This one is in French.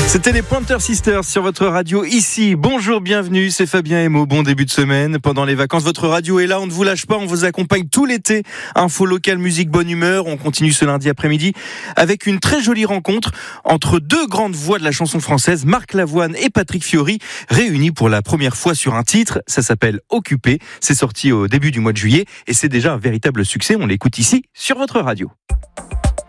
C'était les Pointer Sisters sur votre radio ici. Bonjour, bienvenue, c'est Fabien Emo. Bon début de semaine. Pendant les vacances, votre radio est là, on ne vous lâche pas, on vous accompagne tout l'été. Info locale, musique, bonne humeur. On continue ce lundi après-midi avec une très jolie rencontre entre deux grandes voix de la chanson française, Marc Lavoine et Patrick Fiori, réunis pour la première fois sur un titre. Ça s'appelle Occupé. C'est sorti au début du mois de juillet et c'est déjà un véritable succès. On l'écoute ici sur votre radio.